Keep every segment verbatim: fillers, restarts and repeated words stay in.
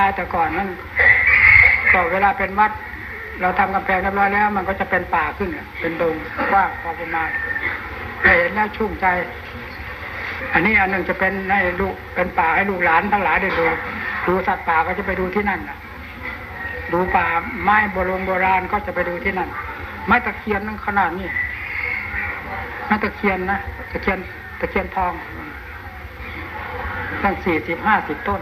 ายแต่ก่อนนั่นก็เวลาเป็นวัดเราทำกำแพงเรียบร้อยแล้วมันก็จะเป็นป่าขึ้นเป็นดงกว้างพอประมาณเห็นแล้วชุ่มใจอันนี้อันหนึ่งจะเป็นให้ลูกเป็นป่าให้ลูกหลานทั้งหลายได้ดูดูสัตว์ป่าก็จะไปดูที่นั่นนะดูป่าไม้โบราณโบราณก็จะไปดูที่นั่นไม้ตะเคียนนั่นขนาดนี้ไม้ตะเคียนนะตะเคียนตะเคียนทองตั้งสี่สิบห้าสิบต้น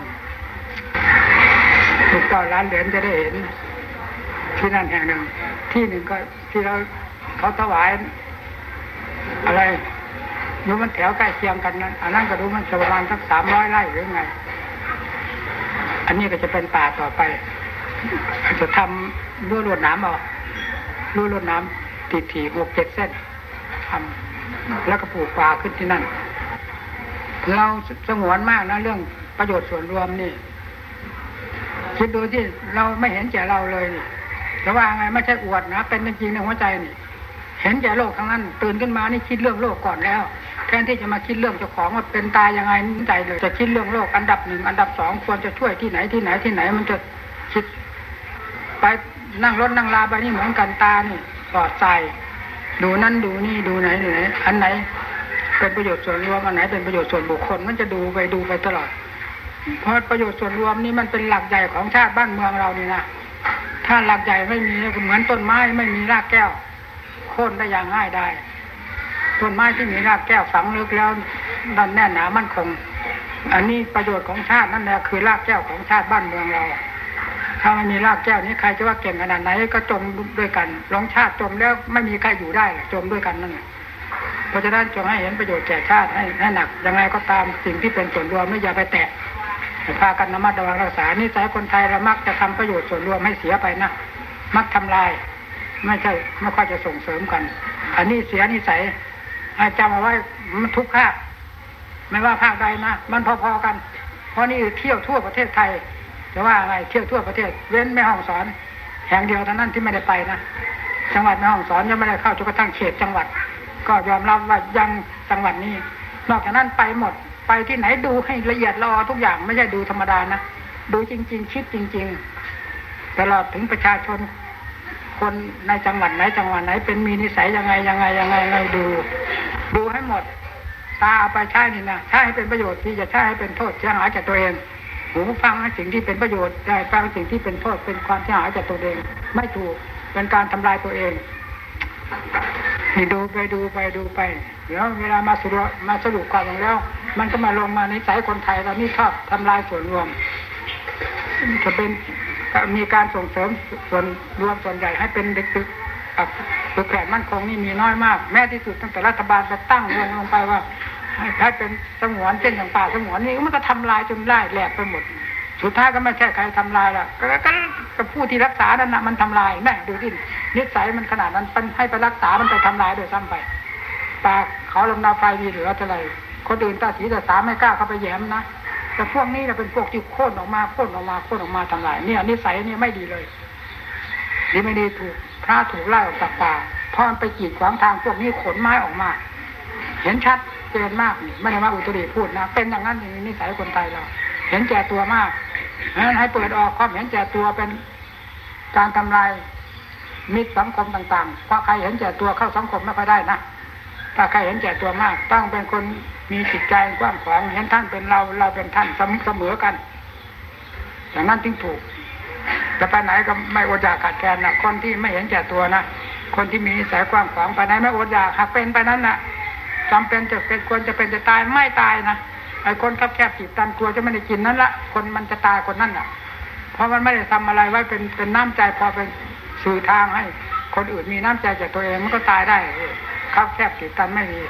ลูกเต่าล้านเหรียญจะได้เห็นที่นั่นแห่งหนึ่งที่หนึ่งก็ที่เราเขาถวายอะไรอยู่มันแถวใกล้เคียงกันนั้นอันนั้นก็ดูมันประมาณสักสามร้อยไร่หรือไงอันนี้ก็จะเป็นป่าต่อไปจะทำรั้วลวดหนามเอารั้วลวดหนามติดถี่หกเจ็ดเส้นทำแล้วก็ปลูกป่าขึ้นที่นั่นเราสงวนมากนะเรื่องประโยชน์ส่วนรวมนี่คิดดูที่เราไม่เห็นแก่เราเลยนี่แต่ว่าไงไม่ใช่อวดนะเป็นจริงๆในหัวใจนี่เห็นแก่โลกทั้งนั้นตื่นขึ้นมานี่คิดเรื่องโลกก่อนแล้วแทนที่จะมาคิดเรื่องเจ้าของว่าเป็นตายยังไงใจเลยจะคิดเรื่องโลกอันดับหนึ่งอันดับสองควรจะช่วยที่ไหนที่ไหนที่ไหนมันจะคิดไปนั่งรถนั่งลาไปนี่เหมือนกันตานี่ปลอดใจดูนั่นดูนี่ดูไหนไหนอันไหนเป็นประโยชน์ส่วนรวมอันไหนเป็นประโยชน์ส่วนบุคคลมันจะดูไปดูไปตลอดเพราะประโยชน์ส่วนรวมนี่มันเป็นหลักใหญ่ของชาติบ้านเมืองเรานี่นะถ้าหลักใหญ่ไม่มีเหมือนต้นไม้ไม่มีรากแก้วโค่นได้อย่างง่ายได้ต้นไม้ที่มีรากแก้วฝังลึกแล้วดันแน่นหนามั่นคงอันนี้ประโยชน์ของชาตินั่นแหละคือรากแก้วของชาติบ้านเมืองเราถ้าไม่มีรากแก้วนี้ใครจะว่าเก่งขนาดไหนก็จมด้วยกันหลงชาติจมแล้วไม่มีใครอยู่ได้จมด้วยกันนั่นแหละเพราะฉะนั้นจงให้เห็นประโยชน์แก่ชาติให้ให้หนักยังไงก็ตามสิ่งที่เป็นส่วนรวมไม่อย่าไปแตะพากันระมัดระวังรักษานิสัยคนไทยเรามักจะทำประโยชน์ส่วนรวมให้เสียไปนะมักทำลายไม่ใช่ไม่ค่อยจะส่งเสริมกันอันนี้เสียนิสัยจำเอาไว้มันทุกภาคไม่ว่าภาคใดนะมันพอๆกันเพราะนี่เที่ยวทั่วประเทศไทยแต่ว่าอะไรเที่ยวทั่วประเทศเว้นแม่ฮ่องสอนแห่งเดียวเท่านั้นที่ไม่ได้ไปนะจังหวัดแม่ฮ่องสอนยังไม่ได้เข้าจนกระทั่งเขตจังหวัดก็ยอมรับว่ายังจังหวัดนี้นอกจากนั้นไปหมดไปที่ไหนดูให้ละเอียดละออทุกอย่างไม่ใช่ดูธรรมดานะดูจริงๆคิดจริงๆตลอดถึงประชาชนคนในจังหวัดไหนจังหวัดไหนเป็นมีนิสัยยังไงยังไงยังไงไงดูดูให้หมดตาเอาไปใช้นี่นะใช้ให้เป็นประโยชน์ที่จะใช้ให้เป็นโทษเสียหายแก่ตัวเองหูฟังสิ่งที่เป็นประโยชน์ได้ฟังสิ่งที่เป็นโทษเป็นความเสียหายแก่ตัวเองไม่ถูกเป็นการทำลายตัวเองนี่ดูไปดูไปดูไปเดี๋ยวเวลามาสรุปมาสรุปความแล้วมันก็มาลงมาในใจคนไทยเรานี่ชอบทำลายส่วนรวมจะเป็นมีการส่งเสริมส่วนรวมส่วนใหญ่ให้เป็นดึกๆกับตึกแผ่นมั่นคงนี่มีน้อยมากแม้ที่สุดตั้งแต่รัฐบาลจะตั้งลงลงไปว่าให้เป็นสงวนเช่นอย่างป่าสงวนนี่มันก็ทำลายจนได้แหลกไปหมดสุดท้ายก็ไม่ใช่ใครทำลายละก็ก็ผู้ที่รักษานั่นนะมันทำลายแม่ดูดินิสัยมันขนาดนั้นให้ไปรักษามันไปทำลายโดยซ้ำไปป่าเขาลำนาไฟมีเหลือเท่าไหร่คนอื่นตาสีตาสาไม่กล้าเข้าไปแย้มนะแต่พวกนี้เนี่ยเป็นพวกที่โค่นออกมาโค่นออกมาโค่นออกมาทำลายเนี่ยนิสัยนี่ไม่ดีเลยดีไม่ดีถูกพระถูกไล่ออกจากป่าพอมันไปกีดขวางทางพวกนี้ขนไม้ออกมาเห็นชัดเจนมากนี่ไม่ได้มาอุตริพูดนะเป็นอย่างนั้นอย่างนิสัยคนไทยเราเห็นแก่ตัวมากเพราะฉะนั้นให้เปิดออกความเห็นแก่ตัวเป็นการทำลายมิตรสังคมต่างๆเพราะใครเห็นแก่ตัวเข้าสังคมไม่ค่อยได้นะถ้าใครเห็นแก่ตัวมากต้องเป็นคนมีจิตใจกว้างขวางเห็นท่านเป็นเราเราเป็นท่านเสมอกันอย่างนั้นจึงถูกแต่ไปไหนก็ไม่อดอยากขาดแคลนนะคนที่ไม่เห็นแก่ตัวนะคนที่มีนิสัยกว้างขวางไปไหนไม่อดอยากหากเป็นไปนั้นนะจำเป็นจะเป็นควรจะเป็นจะตายไม่ตายนะไอ้คนคับแคบจีบตันกลัวจะไม่ได้กินนั่นละคนมันจะตายคนนั้นน่ะเพราะมันไม่ได้ทำอะไรไว้เป็นเป็นน้ำใจพอเป็นสื่อทางให้คนอื่นมีน้ำใจจากตัวเองมันก็ตายได้คับแคบจีบตันไม่มี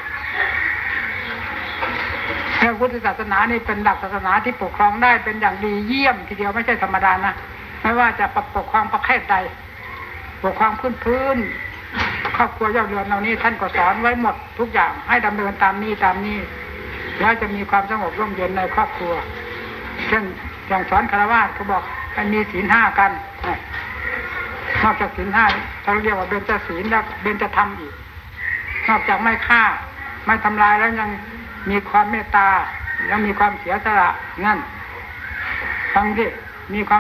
พระพุทธศาสนานี่เป็นหลักศาสนาที่ปกครองได้เป็นอย่างดีเยี่ยมทีเดียวไม่ใช่ธรรมดานะไม่ว่าจะปกครองประเทศใดปกครองพื้นพื้นครอบครัวเย่าเรือนเหล่านี้ท่านก็สอนไว้หมดทุกอย่างให้ดำเนินตามนี้ตามนี้แล้วจะมีความสงบร่มเย็นในครอบครัวเช่นอย่างสอนฆราวาสเขาบอกให้มีศีลห้ากันนอกจากศีลห้าเขาเรียกว่าเบญจศีลแล้วเบญจธรรมอีกนอกจากไม่ฆ่าไม่ทำลายแล้วยังมีความเมตตาแล้วมีความเสียสละนั่นทั้งที่มีความ